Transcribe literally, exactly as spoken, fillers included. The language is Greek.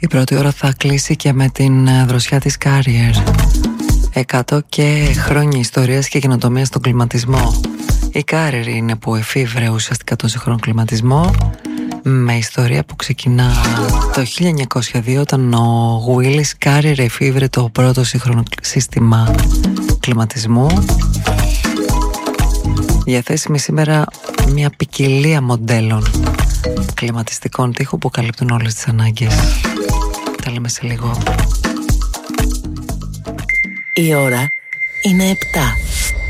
Η πρώτη ώρα θα κλείσει και με την δροσιά της Carrier. Εκατό και χρόνια ιστορίας και καινοτομίας στον κλιματισμό. Η Carrier είναι που εφήβρε ουσιαστικά τον σύγχρονο κλιματισμό, με ιστορία που ξεκινά το χίλια εννιακόσια δύο, όταν ο Willis Carrier εφήβρε το πρώτο σύγχρονο σύστημα κλιματισμού. Διαθέσιμη σήμερα μια ποικιλία μοντέλων κλιματιστικών τοίχου που καλύπτουν όλες τις ανάγκες. Τα λέμε σε λίγο. Η ώρα είναι επτά.